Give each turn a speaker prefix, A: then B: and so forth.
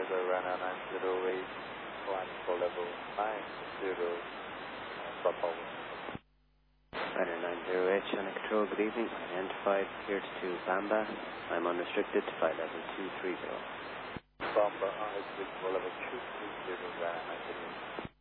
A: Indigo runner 908, climb for level 90, Papa.
B: Runner 90H on control, good evening. Identified, cleared to Bamba. I'm unrestricted to flight level 230.
A: Bamba, I is for level 230, runner 90.